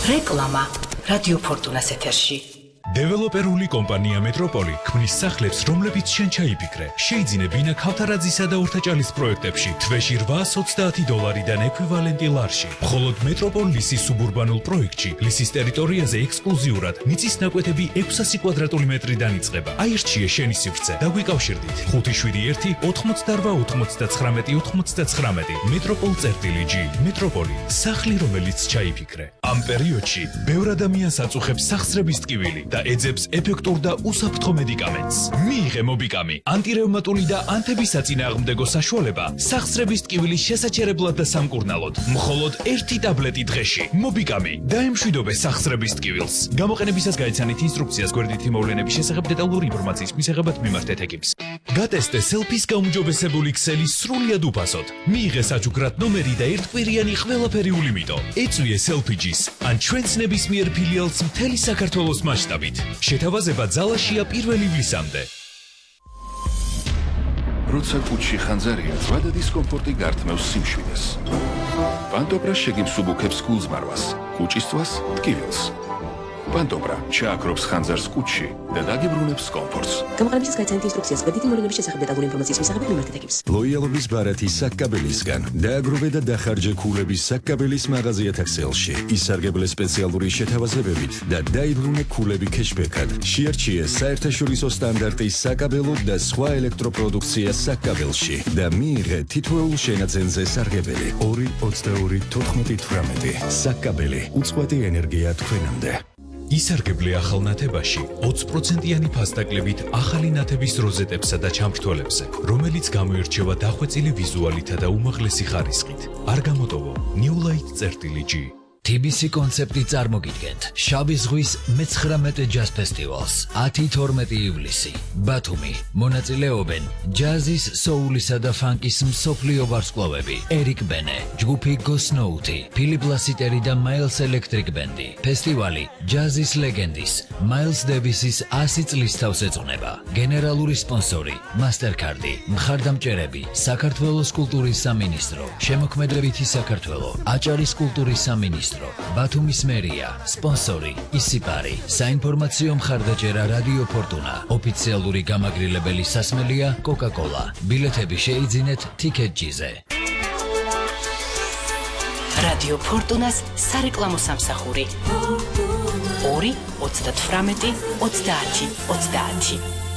რეკლამა რადიო ფორტუნას ეთერში. დეველოპერული კომპანია მეტროპოლი ქმნის სახლებს, რომლებიც შენ ჩაიფიქრე. შეიძინე ბინა ქავთარაძისა და ორთაჭალის პროექტებში თვეში $830-დან ექვივალენტი ლარში. მხოლოდ მეტროპოლ ლისის სუბურბანულ პროექტში ლისის ტერიტორიაზე ექსკლუზიურად მიწის ნაკვეთები 600 კვადრატული მეტრიდან იწყება. აირჩიე შენი სივრცე და გვიკავშირდით 571 88 99 მეტროპოლ.G. მეტროპოლი, სახლი, რომელიც ჩაიფიქრე. ამ პერიოდში ბევრ ადამიანს აწუხებს სახსრების ტკივილი და ეძებს ეფექტურ და უსაფრთხო მედიკამენტს. მიიღე მობიკამი, ანტირევმატული და ანთებისაწინააღმდეგო საშუალება სახსრების ტკივილის შესაჩერებლად და სამკურნალოდ. მხოლოდ 1 ტაბლეტი დღეში. მობიკამი, დაემშვიდობე სახსრების ტკივილს. გამოყენებისას გაიცანით ინსტრუქციას გვერდითი მოვლენების შესახებ დეტალური ინფორმაციის მისაღებად მიმართეთ ეკიპს. გატესტე სელფის გაუმჯობესებული ქსელის სრულიად უფასოდ. მიიღე საჩუქრად ნომერი და ერთკვირიანი ყველაფერი ულიმიტო. ეწვიე სელფიჯის ან ჩვენს ნებისმიერ ფილიალს მთელი საქართველოს მასშტაბით. შეთავაზება ძალაშია 1 ივლისამდე. როცა კუჩში ხანძარია, ზვადა დისკომფორტი გართმევს სიმშვიდეს. პანტოპრა შეგიმსუბუქებს გულზმარვას, კუჭისწვას, ტკივილს. პანტოპრა ჩააქრობს ხანძარს კუჩში და დაგიბრუნებს კომფორტს. გამოყენებისას გაიცანით ინსტრუქციას გვერდითი მოვლენების შესახებ დეტალური ინფორმაციის მისაღებად მიმართეთ ეკიპს. ლოიალობის ბარათი საკკაბელისგან. დააგროვე და დახარჯე ქულების საკკაბელის მაღაზიათა ქსელში. ისარგებლე სპეციალური შეთავაზებებით და დაიბრუნე ქულები ქეშბექად. შეარჩიე საერთაშორისო სტანდარტის საკაბელო და სხვა ელექტროპროდუქცია საკკაბელში და მიიღე თითოეულ შენაძენზე სარგებელი 2-22-14-18. საკკაბელი, უწყვეტი ენერგია თქვენამდე. ისარგებლე ახალ ნათებაში 20%-იანი ფასდაკლებით ახალი ნათების როზეტებსა და ჩამრთველებზე, რომელიც გამოირჩევა დახვეწილი ვიზუალითა და უმაღლესი ხარისხით. არ გამოტოვო newlight.G. TBC კონცეპტი წარმოგიდგენთ შავი ზღვის მე-19 ჯაზ ფესტივალს 10-12 ივლისი ბათუმი. მონაწილეობენ ჯაზის, სოულისა და ფანკის მსოფლიო ვარსკვლავები ერიკ ბენე, ჯგუფი გოსნოუთი, ფილიპ ლასიტერი და მაილს ელექტრიკ ბენდი. ფესტივალი ჯაზის ლეგენდის მაილს დევისის 100 წლის თავს ეძღვნება. გენერალური სპონსორი მასტერკარდი. მხარდამჭერები საქართველოს კულტურის სამინისტრო, შემოქმედებითი საქართველო, აჭარის კულტურის სამინისტრო, ბათუმის მერია, სპონსორი ისიპარი, საინფორმაციო მხარდაჭერა რადიო ფორტუნა, ოფიციალური გამაგრილებელი სასმელია კოკა-კოლა. ბილეთები შეიძინეთ TicketG-ზე. რადიო ფორტუნას სარეკლამო სამსახური 2 38 30 30.